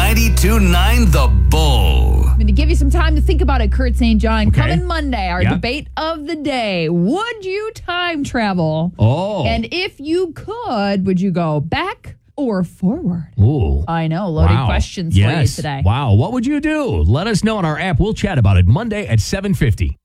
92.9 The Bull. I'm going to give you some time to think about it, Kurt St. John. Okay. Coming Monday, our Yep. debate of the day. Would you time travel? Oh. And if you could, would you go back or forward? Ooh. I know, loaded Wow. questions for you Yes. today. Wow. What would you do? Let us know on our app. We'll chat about it Monday at 7:50.